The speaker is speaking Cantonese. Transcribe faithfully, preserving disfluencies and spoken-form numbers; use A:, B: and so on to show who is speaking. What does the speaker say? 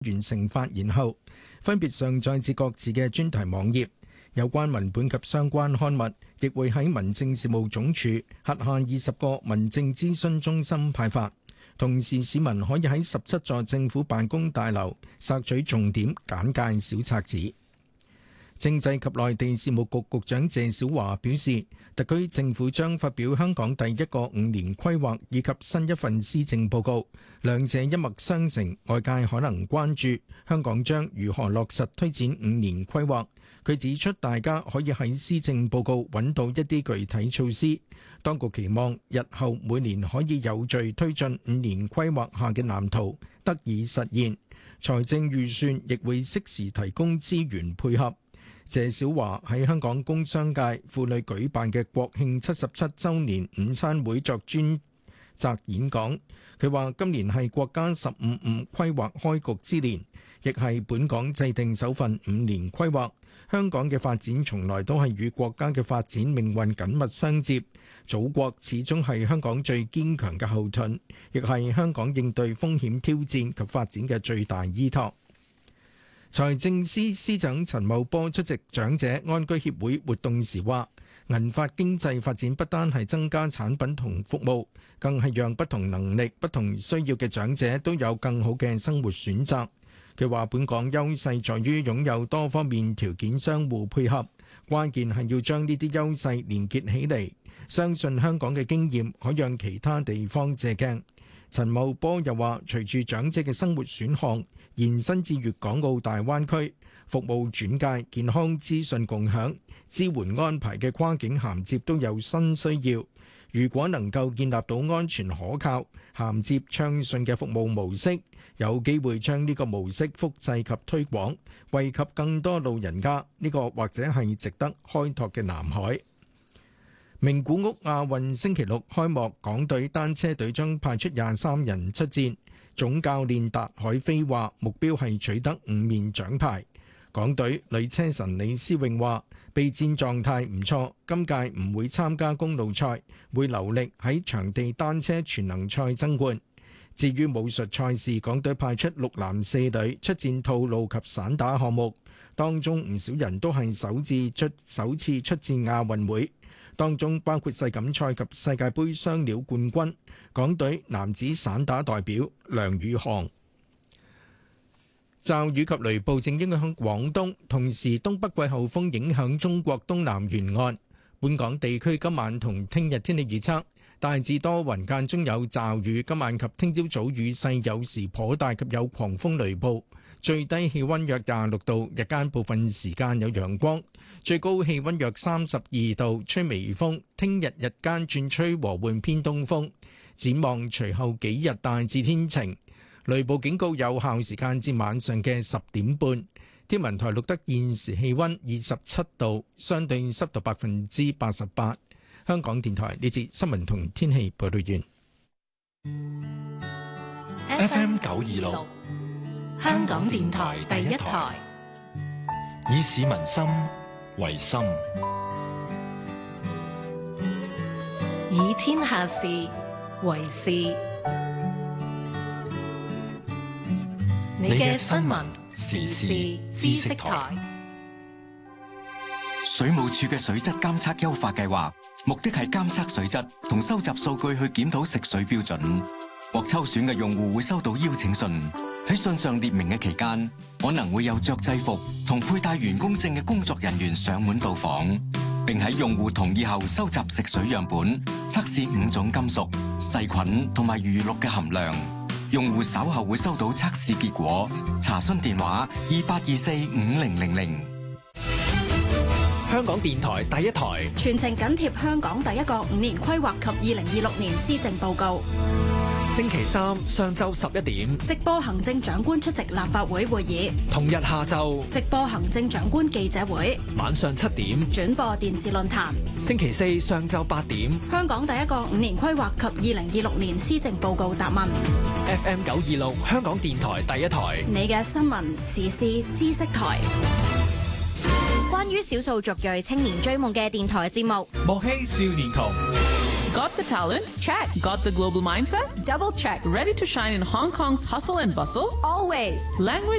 A: 完成發言後，分別上載至各自嘅專題網頁。有關文本及相關刊物，亦會喺民政事務總署轄下二十個民政諮詢中心派發。同時，市民可以喺十七座政府辦公大樓索取重點簡介小冊子。政制及內地事務局局長謝小華表示，特區政府將發表香港第一個五年規劃以及新一份施政報告，兩者一脈相承，外界可能關注香港將如何落實推展五年規劃。佢指出，大家可以喺施政報告揾到一啲具體措施，當局期望日後每年可以有序推進五年規劃下嘅藍圖得以實現，財政預算亦會適時提供資源配合。謝小華喺香港工商界婦女舉辦嘅國慶七十七週年午餐會作專責演講，佢話今年係國家十五五規劃開局之年，亦係本港制定首份五年規劃。香港嘅發展從來都係與國家嘅發展命運緊密相接，祖國始終係香港最堅強嘅後盾，亦係香港應對風險挑戰及發展嘅最大依託。財政司司長陳茂波出席長者安居協會活動時話，銀髮經濟發展不單係增加產品同服務，更係讓不同能力、不同需要嘅長者都有更好嘅生活選擇。佢話本港優勢在於擁有多方面條件相互配合，關鍵係要將呢啲優勢連結起嚟。相信香港嘅經驗可讓其他地方借鏡。陳茂波又話，隨住長者嘅生活選項延伸至粵港澳大灣區，服務轉介、健康資訊共享、支援安排嘅跨境銜接都有新需要。如果能夠建立到安全可靠、銜接暢順嘅服務模式，有機會將呢個模式複製及推廣，惠及更多老人家。呢個或者係值得開拓嘅南海。名古屋亞運星期六開幕，港隊單車隊將派出廿三人出戰。總教練達海飛話，目標係取得五面獎牌。港隊女車神李思穎話，備戰狀態唔錯，今屆唔會參加公路賽，會留力喺場地單車全能賽爭冠。至於武術賽事，港隊派出六男四女出戰套路及散打項目，當中唔少人都係首次出首次出戰亞運會。當中包括世錦賽及世界盃雙料冠軍，港隊男子散打代表梁宇航。驟雨及雷暴正影響廣東，同時東北季候風影響中國東南沿岸。本港地區今晚同聽日天氣預測，大致多雲間中有驟雨，今晚及聽朝早雨勢有時頗大及有狂風雷暴。最低氣溫約廿六度，日間部分時間有陽光，最高氣溫約三十二度，吹微風。聽日日間轉吹和緩偏東風。展望隨後幾日大致天晴，雷暴警告有效時間至晚上嘅十點半。天文台錄得現時氣溫二十七度，相對濕度百分之八十八。香港電台呢節新聞同天氣報道完。
B: F M 九二六。香港電台第一台，以市民心為心，
C: 以天下事為事。你嘅新聞時事知識台。
D: 水務署嘅水質監測優化計劃，目的係監測水質同收集數據去檢討食水標準。獲抽選嘅用戶會收到邀請信。喺信上列明嘅期間，可能會有着制服同佩戴員工證嘅工作人員上門到訪，並喺用戶同意後收集食水樣本，測試五種金屬、細菌同埋餘氯嘅含量。用戶稍後會收到測試結果。查詢電話二八二四五零零零。
B: 香港電台第一台，
C: 全程緊貼香港第一個五年規劃及二零二六年施政報告。
B: 星期三上晝十一點，
C: 直播行政長官出席立法會會議；
B: 同日下晝，
C: 直播行政長官記者會；
B: 晚上七點，
C: 轉播電視論壇。
B: 星期四上晝八點，
C: 香港第一個五年規劃及二零二六年施政報告答問。
B: F M 九二六香港電台第一台，
C: 你嘅新聞時事知識台。
E: 關於少數族裔青年追夢嘅電台節目，
F: 莫欺少年窮。
E: Got the talent?
C: Check.
E: Got the global mindset?
C: Double check.
E: Ready to shine in Hong Kong's hustle and bustle?
C: Always.
E: Language